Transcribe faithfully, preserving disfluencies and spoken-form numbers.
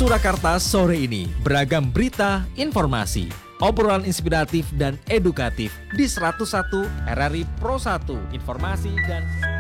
Surakarta sore ini, beragam berita, informasi, obrolan inspiratif dan edukatif di seratus satu R R I Pro satu, informasi dan